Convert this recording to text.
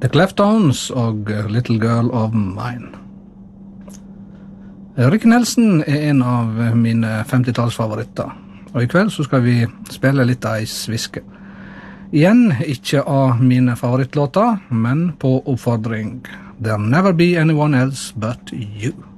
The Cleftones og Little Girl of Mine. Ricky Nelson en av mine 50-tallsfavoritter, og i kveld så skal vi spille litt Ice Whiskey. Igjen ikke av mine favorittlåter, men på oppfordring. There'll never be anyone else but you.